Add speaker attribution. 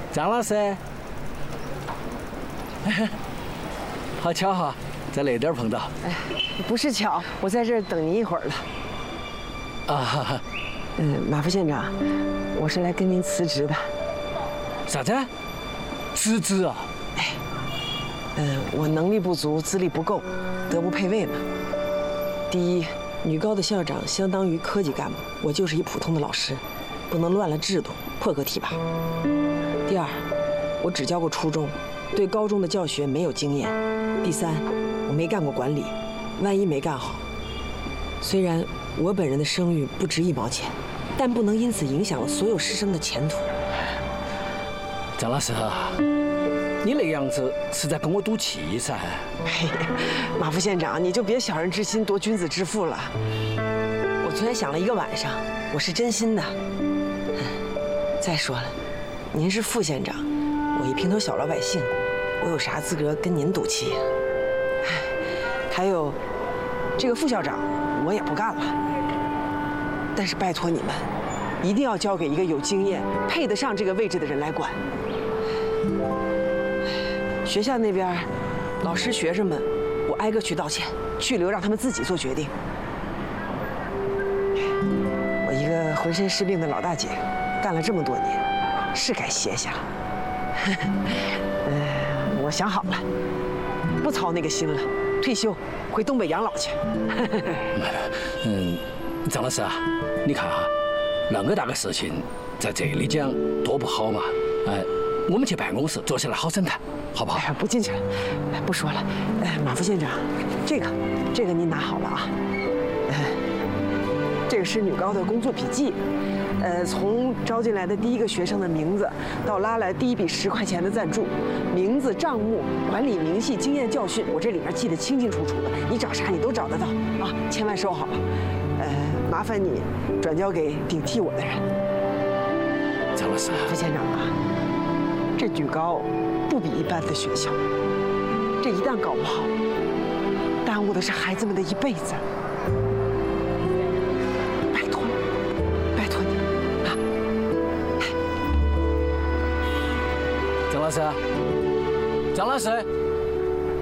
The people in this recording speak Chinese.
Speaker 1: 张老师，好巧哈，在那点碰到。
Speaker 2: 哎，不是巧，我在这儿等您一会儿了。
Speaker 1: 啊，
Speaker 2: 马副县长，我是来跟您辞职的。
Speaker 1: 啥子？辞职啊？
Speaker 2: 我能力不足，资历不够，德不配位嘛。第一，女高的校长相当于科级干部，我就是一普通的老师，不能乱了制度，破格提拔。第二，我只教过初中，对高中的教学没有经验。第三，我没干过管理，万一没干好，虽然我本人的声誉不值1毛钱，但不能因此影响了所有师生的前途。
Speaker 1: 张老师，你那样子是在跟我赌气噻。
Speaker 2: 马副县长，你就别小人之心夺君子之腹了。我昨天想了一个晚上，我是真心的。再说了，您是副县长，我一平头小老百姓，我有啥资格跟您赌气呀？还有，这个副校长我也不干了。但是拜托你们，一定要交给一个有经验、配得上这个位置的人来管。学校那边，老师、学生们，我挨个去道歉，去留让他们自己做决定。我一个浑身是病的老大姐，干了这么多年，是该歇歇了。我想好了，不操那个心了，退休回东北养老去。
Speaker 1: 张老师啊，你看哈，那么大个事情在这里讲多不好嘛。我们去办公室坐下来好生谈，好不好？
Speaker 2: 不进去了，不说了。马副县长，这个您拿好了啊。这个是女高的工作笔记，从招进来的第一个学生的名字，到拉来第一笔10块钱的赞助，名字、账目、管理明细、经验教训，我这里面记得清清楚楚的，你找啥你都找得到啊，千万收好了。麻烦你转交给顶替我的人。
Speaker 1: 张老师，
Speaker 2: 副县长啊，这女高不比一般的学校，这一旦搞不好，耽误的是孩子们的一辈子。拜托了，拜托你啊！
Speaker 1: 张老师，张老师。